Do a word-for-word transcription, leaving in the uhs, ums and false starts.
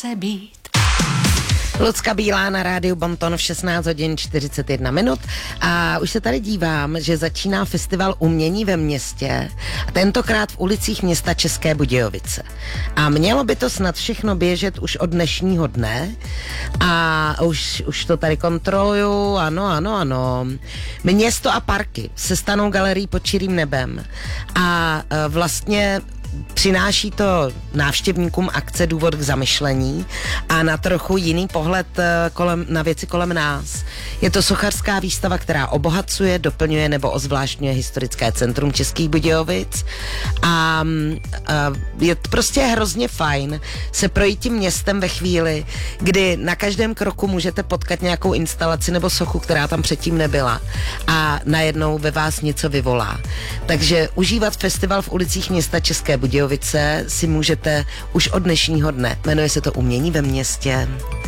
chce být. Lucka Bílá na rádiu Bonton v šestnáct hodin čtyřicet jedna minut a už se tady dívám, že začíná festival umění ve městě a tentokrát v ulicích města České Budějovice. A mělo by to snad všechno běžet už od dnešního dne a už, už to tady kontroluju, ano, ano, ano. Město a parky se stanou galerií pod čirým nebem a vlastně přináší to návštěvníkům akce důvod k zamyšlení a na trochu jiný pohled kolem, na věci kolem nás. Je to sochařská výstava, která obohacuje, doplňuje nebo ozvláštňuje historické centrum Českých Budějovic a, a je prostě hrozně fajn se projít tím městem ve chvíli, kdy na každém kroku můžete potkat nějakou instalaci nebo sochu, která tam předtím nebyla a najednou ve vás něco vyvolá. Takže užívat festival v ulicích města České Budějovice si můžete už od dnešního dne. Jmenuje se to Umění ve městě.